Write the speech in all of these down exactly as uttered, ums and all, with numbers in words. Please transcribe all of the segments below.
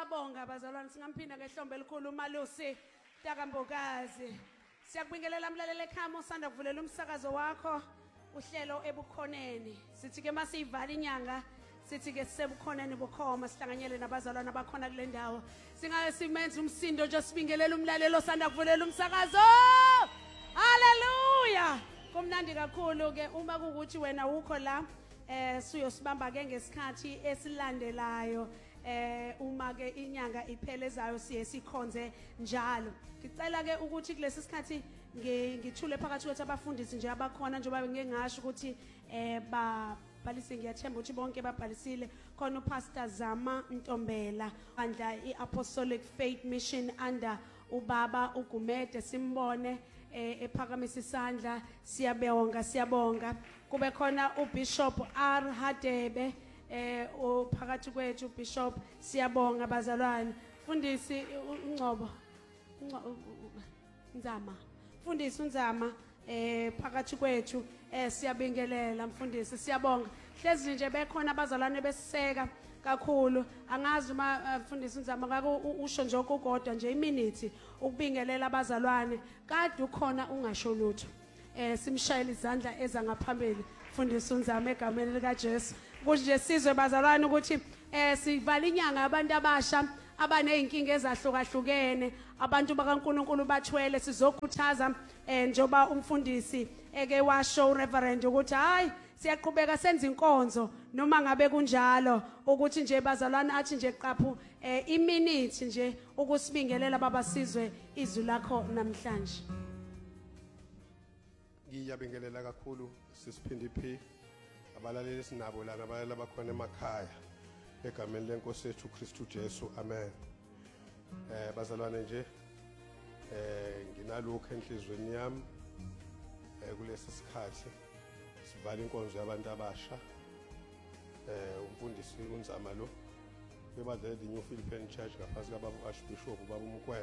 Siyabonga bazalwane singamphinda ngehlombe elikhulu uMalusi Takambokazi. Siyakubingelela mlaleli ekhaya usanda kuvulela umsakazo wakho uhlelo ebukhoneni. Sithi ke masiyivala inyanga sithi ke sisebukhoneni bukhoma sihlanganyele nabazalwane abakhona kule ndawo. Singabe simenza umsindo nje sibingelela umlaleli osanda kuvulela umsakazo. Hallelujah. Kumnandi kakhulu ke uma kukuthi wena ukho la eh siyosibamba ke ngesikhathi esilandelayo. Eh uma ke inyanga iphelezayo siye sikhonze njalo. Ngicela ke ukuthi kulesi sikhathi ngithule phakathi kwethu abafundisi nje abakhona njengoba ngingasho ukuthi eh ba balise ngiyathemba ukuthi bonke babhalisile khona uPastor Zama Ntombela andla iApostolic Faith Mission under ubaba uGumede simbone ephakamisa isandla siyabonga siyabonga kube khona uBishop R Hadebe eh ophakathi kwethu Bishop siyabonga bazalwane fundisi uNgcobo Nzama fundisi uNzama eh phakathi kwethu eh siyabingelela mfundisi siyabonga hlezi nje bekhona abazalwane besiseka kakhulu angazi uma mfundisi uNzama ngako usho nje okukodwa nje iminute ukubingelela abazalwane kade ukhona ungasho lutho eh simshayela izandla eza ngaphambili mfundisi uNzama egameni lika Jesu kunje sizwe bazalwane ukuthi eh sivala inyanga abantu abasha abaneyinkinga ezahlukahlukene abantu bakaNkuluNkulu bathwele sizokhuthaza eh njoba umfundisi eke washo Reverend ukuthi hayi siyaqhubeka senza inkonzo noma ngabe kunjalo ukuthi nje bazalwane athi nje qaphu eh iminute nje ukusibingelela baba sizwe izwi lakho namhlanje. Ngiyabingelela kakhulu sisiphindi phi abalaleli sinabo lana abalaleli abakhona emakhaya egameni lenkosi yethu Kristu Jesu amen. Eh bazalwane nje eh nginalokho enhlizweni yami eh kulesi sikhathi sivala inkonzo yabantu abasha eh umfundisi uNzama lo bebadlela the New Philippine Church ngaphansi kababa Archbishop baba uMkwelo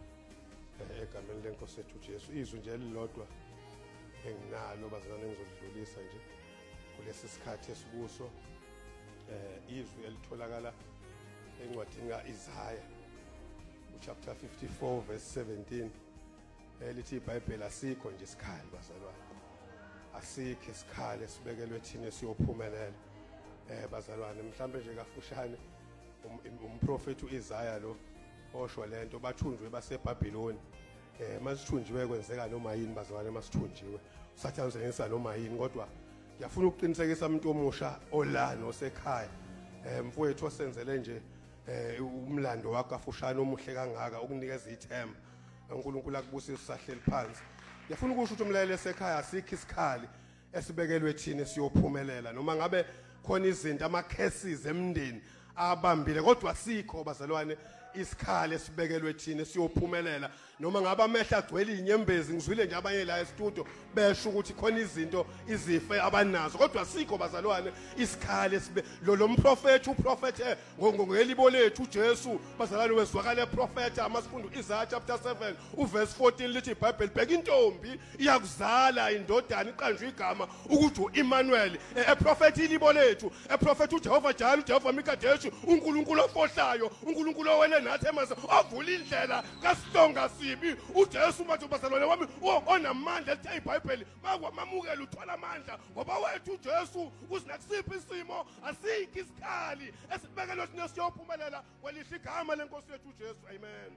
eh egameni lenkosi yethu Jesu izwi nje elilodwa enginalo bazalwane ngizodlulisa nje kulesi sikhathi esikuso eh izwi elitholakala encwadini kaIsaya chapter fifty-four verse seventeen elithi iBhayibheli asikho nje isikhali bazalwane asikho isikhali esibekelwe thina siyophumelela eh bazalwane mhlambe nje kafushane umprofeti uIsaya lo osho lento bathunjwe baseBhabhiloni eh masithunjiwe kwenzeka noma yini bazalwane masithunjiwe usathane senza noma yini kodwa ngiyafuna ukuqinisekisa umuntu omusha olana osekhaya eh mfowethu osenzele nje eh umlando wakho afushane omuhle kangaka ukunikeza ithemba uNkulunkulu akubusise usahleli phansi ngiyafuna ukusho ukuthi umlaleli esekhaya asikho isikhali esibekelwe thina siyophumelela noma ngabe khona izinto ama cases emndeni abambile kodwa sikho bazalwane isikhali esibekelwe thina siyophumelela noma ngabe amehla agcwele inyembezi ngizwile nje abanye la estudio besho ukuthi khona izinto izife abanazo kodwa sikho bazalwane isikhali esibe lo lo mprofeti uprofete ngelibo lethu uJesu bazalwane wezwakala eprofeta amasifunda uIsaiah chapter seven uverse fourteen lithi iBhayibheli bheka intombi iyakuzala indodana iqanjwe igama ukuthi uEmmanuel eprofeti ilibo lethu eprofeti uJehova Jalo uJehova Mikadeshi uNkulunkulu ofohlayo uNkulunkulu owele nathi emanzi avula indlela kaStonga sibi uJesu manje bazalwane wami onamandla lithi iBhayibheli makwamamukela uthola amandla ngoba wethu uJesu usinakusiphi isimo asikho isikhali esibekelwe thina siyophumelela kwelihle igama lenkosi yethu uJesu amen.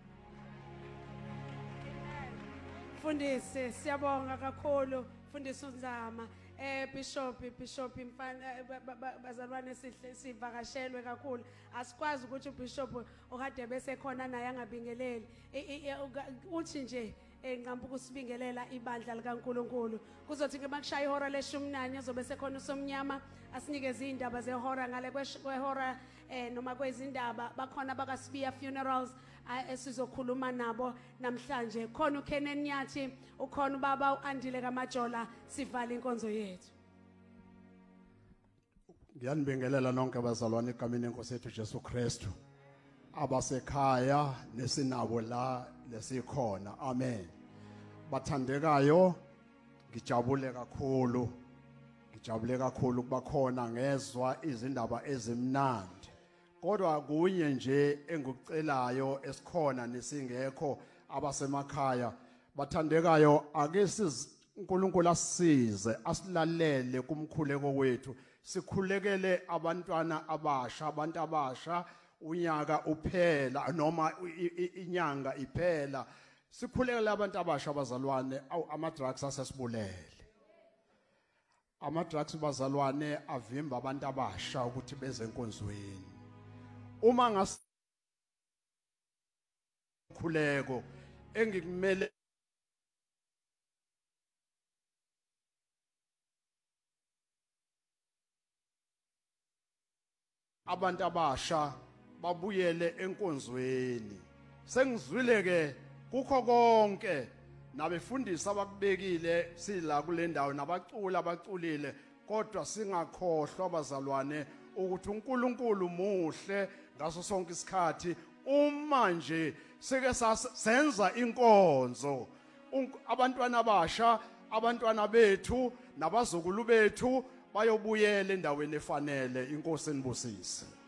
Fundisi siyabonga kakhulu fundisi uNzama eh Bishop Bishop imfana bazalwane sihle sivakashelwe kakhulu asikwazi ukuthi uBishop okade bese khona naye angabingeleli uthi nje enqamba ukusibingelela ibandla likaNkuluNkulu kuzothi ke makushaya ihora leshumi nanye zobe sekhona usomnyama asinikeze indaba zehora ngale kwehora eh noma kwezindaba bakhona bakaSibiya Funerals esizokhuluma nabo namhlanje khona uKenan Nyathi ukhona ubaba uAndile kaMajola sivala inkonzo yethu. Ngiyanibingelela nonke abazalwane egameni lenkosi yethu Jesu Kristu abasekhaya nesinabo la lesikhona amen. Bathandekayo ngijabule kakhulu ngijabule kakhulu kuba khona ngezwa izindaba ezimnandi kodwa kunye nje engikucelayo esikhona nesingekho abasemakhaya bathandekayo ake siz uNkulunkulu asisize asilalele kumkhuleko wethu sikhulekele abantwana abasha abantu abasha unyaka uphela noma inyanga iphela sikhulekele abantu abasha abazalwane ama drugs asesibulele ama drugs bazalwane avimba abantu abasha ukuthi beze enkonzweni uma ngasikhuleko engikumele abantu abasha babuyele enkonzweni sengizwile ke kukho konke nabefundisi abakubekile sila kule ndawo nabacula abaculile kodwa singakhohlwa abazalwane ukuthi uNkulunkulu muhle ngaso sonke isikhathi uma nje sike senza inkonzo abantwana abasha abantwana bethu nabazukulu bethu bayobuyela endaweni efanele inkosi enibusise